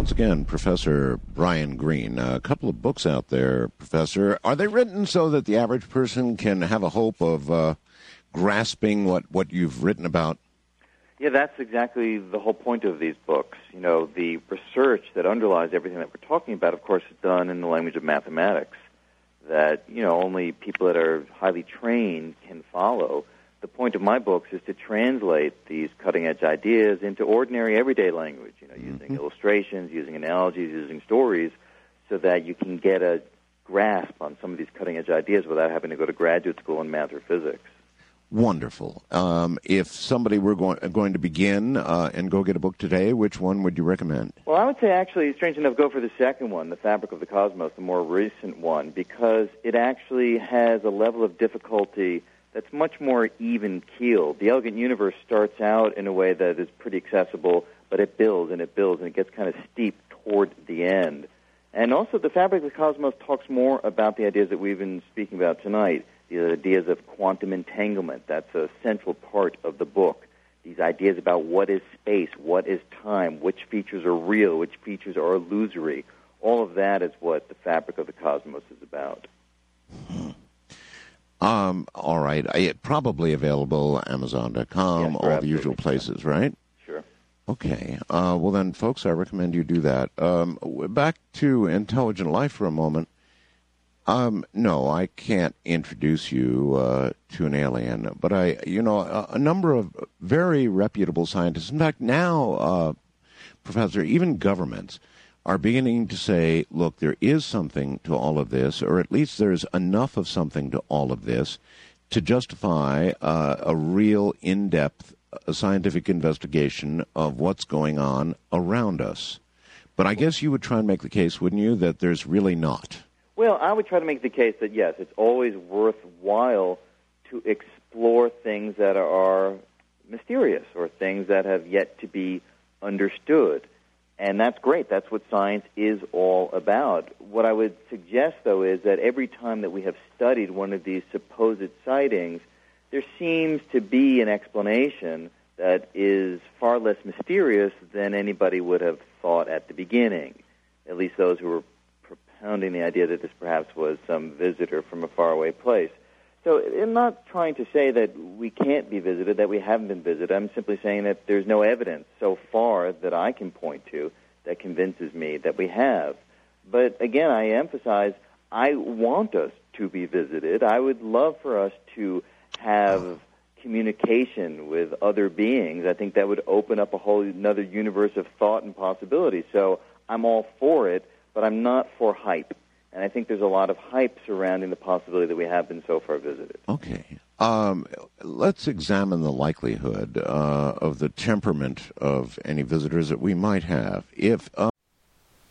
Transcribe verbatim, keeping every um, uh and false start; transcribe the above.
Once again, Professor Brian Greene. A couple of books out there, Professor. Are they written so that the average person can have a hope of uh, grasping what, what you've written about? Yeah, that's exactly the whole point of these books. You know, the research that underlies everything that we're talking about, of course, is done in the language of mathematics that, you know, only people that are highly trained can follow. The point of my books is to translate these cutting-edge ideas into ordinary, everyday language, you know, mm-hmm. using illustrations, using analogies, using stories, so that you can get a grasp on some of these cutting-edge ideas without having to go to graduate school in math or physics. Wonderful. Um, if somebody were going, going to begin uh, and go get a book today, which one would you recommend? Well, I would say actually, strange enough, go for the second one, The Fabric of the Cosmos, the more recent one, because it actually has a level of difficulty that's much more even-keeled. The Elegant Universe starts out in a way that is pretty accessible, but it builds and it builds, and it gets kind of steep toward the end. And also, The Fabric of the Cosmos talks more about the ideas that we've been speaking about tonight, the ideas of quantum entanglement. That's a central part of the book. These ideas about what is space, what is time, which features are real, which features are illusory. All of that is what The Fabric of the Cosmos is about. Um, all right. I, probably available Amazon dot com, yes, all the usual places, right? Sure. Okay. Uh, well, then, folks, I recommend you do that. Um, back to Intelligent Life for a moment. Um, no, I can't introduce you uh, to an alien, but I, you know, a, a number of very reputable scientists, in fact, now, uh, Professor, even governments are beginning to say, look, there is something to all of this, or at least there's enough of something to all of this to justify uh, a real in-depth uh, scientific investigation of what's going on around us. But I guess you would try and make the case, wouldn't you, that there's really not? Well, I would try to make the case that, yes, it's always worthwhile to explore things that are mysterious or things that have yet to be understood. And that's great. That's what science is all about. What I would suggest, though, is that every time that we have studied one of these supposed sightings, there seems to be an explanation that is far less mysterious than anybody would have thought at the beginning, at least those who were propounding the idea that this perhaps was some visitor from a faraway place. So I'm not trying to say that we can't be visited, that we haven't been visited. I'm simply saying that there's no evidence so far that I can point to that convinces me that we have. But again, I emphasize, I want us to be visited. I would love for us to have communication with other beings. I think that would open up a whole another universe of thought and possibility. So I'm all for it, but I'm not for hype. And I think there's a lot of hype surrounding the possibility that we have been so far visited. Okay. Um, let's examine the likelihood uh, of the temperament of any visitors that we might have. If uh,